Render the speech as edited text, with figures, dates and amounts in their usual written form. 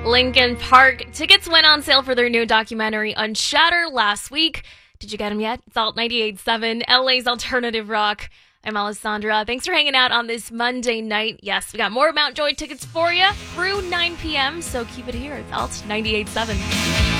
Linkin Park. Tickets went on sale for their new documentary Unshatter last week. Did you get them yet? It's Alt 98.7, LA's Alternative Rock. I'm Alessandra. Thanks for hanging out on this Monday night. Yes, we got more Mount Joy tickets for you through 9 p.m., so keep it here. It's Alt 98.7.